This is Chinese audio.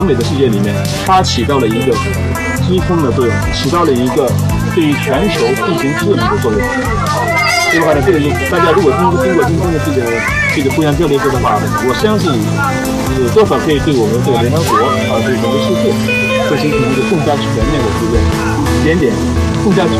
北美的世界里面，它起到了一个支撑的作用，起到了一个对于全球进行治理的作用。这个话呢，这个大家如果经过今天的这个互相交流的话，我相信多少可以对我们这个联合国对整个世界会形成一个更加全面的一个点，更加全